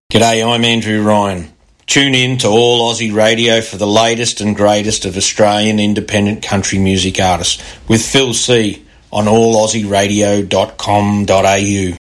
G'day, I'm Andrew Ryan. Tune in to All Aussie Radio for the latest and greatest of Australian independent country music artists with Phil C on allaussieradio.com.au.